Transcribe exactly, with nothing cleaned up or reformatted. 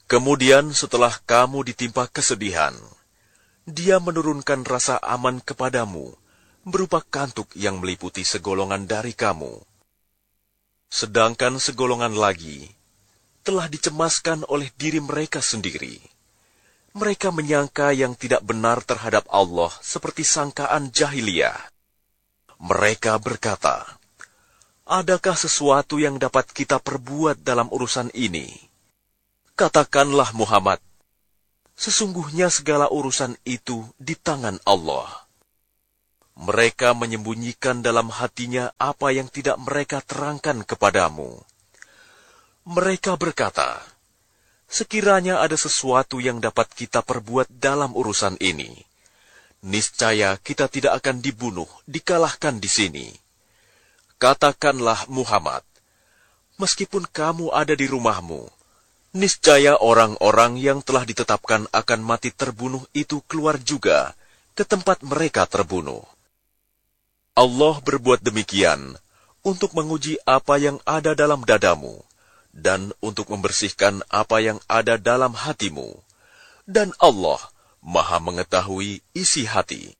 Kemudian setelah kamu ditimpa kesedihan, Dia menurunkan rasa aman kepadamu, berupa kantuk yang meliputi segolongan dari kamu. Sedangkan segolongan lagi telah dicemaskan oleh diri mereka sendiri. Mereka menyangka yang tidak benar terhadap Allah seperti sangkaan jahiliyah. Mereka berkata, "Adakah sesuatu yang dapat kita perbuat dalam urusan ini?" Katakanlah Muhammad, sesungguhnya segala urusan itu di tangan Allah. Mereka menyembunyikan dalam hatinya apa yang tidak mereka terangkan kepadamu. Mereka berkata, sekiranya ada sesuatu yang dapat kita perbuat dalam urusan ini, niscaya kita tidak akan dibunuh, dikalahkan di sini. Katakanlah Muhammad, meskipun kamu ada di rumahmu, niscaya orang-orang yang telah ditetapkan akan mati terbunuh itu keluar juga ke tempat mereka terbunuh. Allah berbuat demikian untuk menguji apa yang ada dalam dadamu, dan untuk membersihkan apa yang ada dalam hatimu. Dan Allah Maha mengetahui isi hati.